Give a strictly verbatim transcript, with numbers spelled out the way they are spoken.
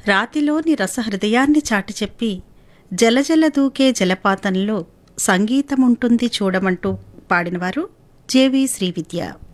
రాతిలోని రసహృదయాన్ని చాటి చెప్పి జలజల దూకే జలపాతంలో సంగీతముంటుంది చూడమంటూ పాడినవారు జేవి శ్రీవిద్య.